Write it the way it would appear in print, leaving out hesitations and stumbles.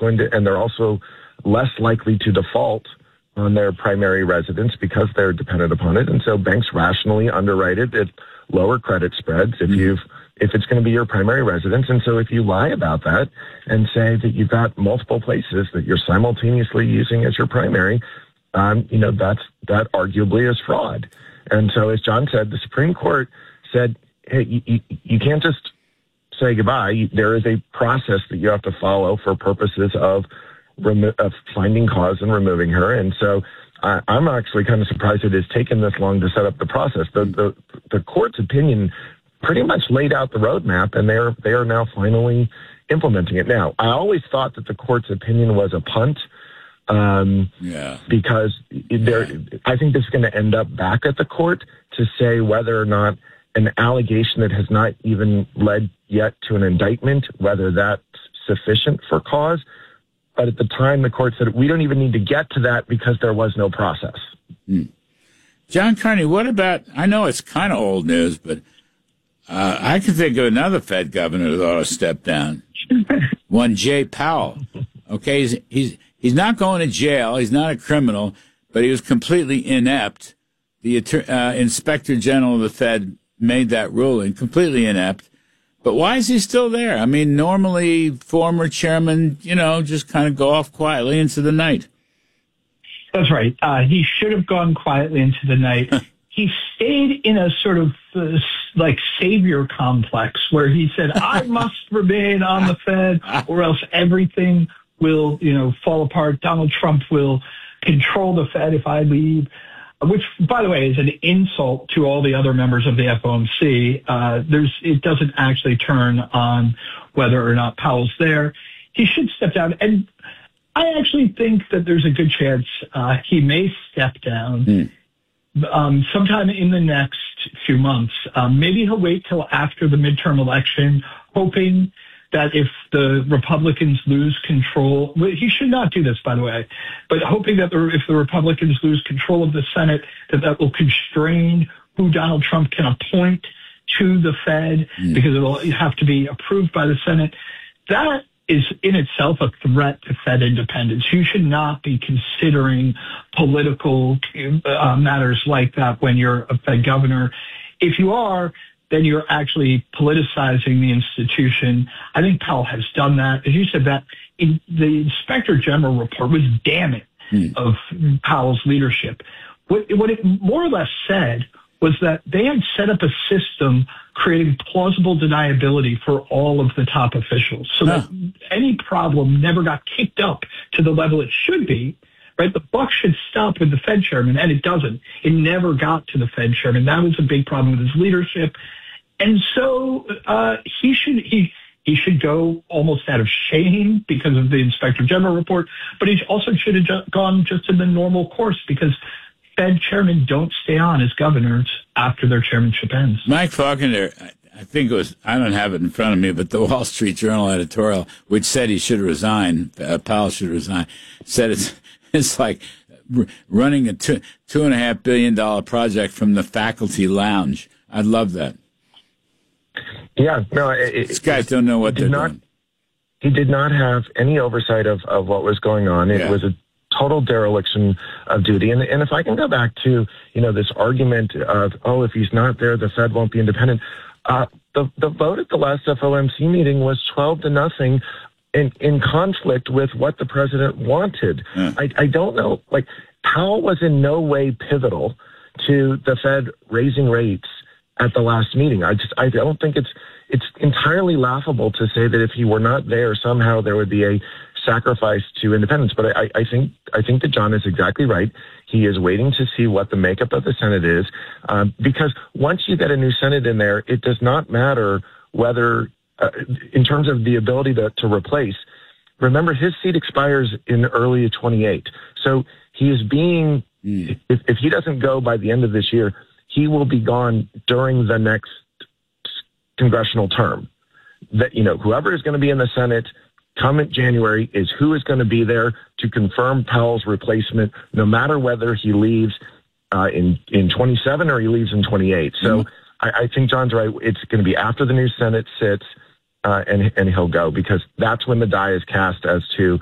going to, and they're also less likely to default on their primary residence because they're dependent upon it. And so banks rationally underwrite it at lower credit spreads if it's going to be your primary residence. And so if you lie about that and say that you've got multiple places that you're simultaneously using as your primary, that arguably is fraud. And so as John said, the Supreme Court said, hey, you can't just say goodbye. There is a process that you have to follow for purposes of finding cause and removing her. And so I'm actually kind of surprised it has taken this long to set up the process. The court's opinion pretty much laid out the roadmap, and they are now finally implementing it. Now, I always thought that the court's opinion was a punt, because I think this is going to end up back at the court to say whether or not an allegation that has not even led yet to an indictment, whether that's sufficient for cause. But at the time, the court said, we don't even need to get to that because there was no process. John Carney, what about, I know it's kind of old news, but I can think of another Fed governor that ought to step down. One Jay Powell. Okay, he's not going to jail. He's not a criminal, but he was completely inept. The Inspector General of the Fed made that ruling, completely inept. But why is he still there? I mean, normally former chairman, just kind of go off quietly into the night. That's right. He should have gone quietly into the night. He stayed in a sort of savior complex where he said, I must remain on the Fed or else everything will, fall apart. Donald Trump will control the Fed if I leave. Which, by the way, is an insult to all the other members of the FOMC. It doesn't actually turn on whether or not Powell's there. He should step down. And I actually think that there's a good chance he may step down sometime in the next few months. Maybe he'll wait till after the midterm election, hoping that if the Republicans lose control, he should not do this, by the way, but hoping that if the Republicans lose control of the Senate, that will constrain who Donald Trump can appoint to the Fed, because it'll have to be approved by the Senate. That is in itself a threat to Fed independence. You should not be considering political matters like that when you're a Fed governor. If you are, then you're actually politicizing the institution. I think Powell has done that. As you said, that the Inspector General report was damning of Powell's leadership. What it more or less said was that they had set up a system creating plausible deniability for all of the top officials so that any problem never got kicked up to the level it should be. Right? The buck should stop with the Fed chairman, and it doesn't. It never got to the Fed chairman. That was a big problem with his leadership. And so he should go almost out of shame because of the Inspector General report, but he also should have gone just in the normal course because Fed chairmen don't stay on as governors after their chairmanship ends. Mike Faulkner, I think it was, I don't have it in front of me, but the Wall Street Journal editorial, which said he should resign, Powell should resign, said it's like running a $2.5 billion project from the faculty lounge. I love that. Yeah, no, these guys don't know what they're doing. He did not have any oversight of what was going on. It was a total dereliction of duty. And if I can go back to, this argument of, if he's not there, the Fed won't be independent. The vote at the last FOMC meeting was 12-0 in conflict with what the president wanted. I don't know, Powell was in no way pivotal to the Fed raising rates at the last meeting. I don't think it's entirely laughable to say that if he were not there, somehow there would be a sacrifice to independence. But I think that John is exactly right. He is waiting to see what the makeup of the Senate is, because once you get a new Senate in there, it does not matter whether, in terms of the ability to replace. Remember, his seat expires in early 28. So he is being, if he doesn't go by the end of this year, he will be gone during the next congressional term. That, whoever is going to be in the Senate come in January is who is going to be there to confirm Powell's replacement, no matter whether he leaves in 27 or he leaves in 28. So I think John's right. It's going to be after the new Senate sits, and he'll go, because that's when the die is cast as to